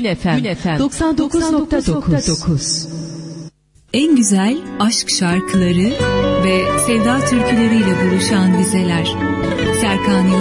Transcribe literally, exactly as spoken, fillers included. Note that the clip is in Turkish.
Gün Efem, Gün Efem doksan dokuz nokta dokuz. En güzel aşk şarkıları ve sevda türküleriyle buluşan dizeler. Serkan